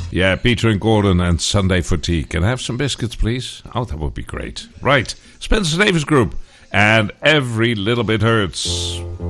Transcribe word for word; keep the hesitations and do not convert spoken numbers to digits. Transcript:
Yeah, Peter and Gordon and Sunday for tea. Can I have some biscuits, please? Oh, that would be great. Right, Spencer Davis Group and Every Little Bit Hurts.